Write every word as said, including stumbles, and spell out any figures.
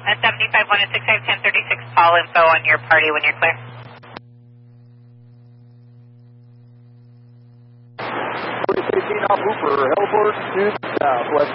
Uh, seventy-five one six five ten thirty-six, call info on your party when you're clear. forty sixteen off Hooper, heliport to southwest.